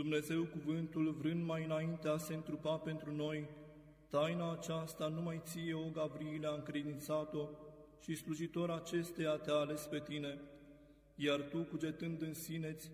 Dumnezeu cuvântul, vrând mai înainte a se întrupa pentru noi, taina aceasta numai ție, o Gavriile, a încredințat-o și slujitor acesteia te-a ales pe tine, iar tu, cugetând în sine-ți,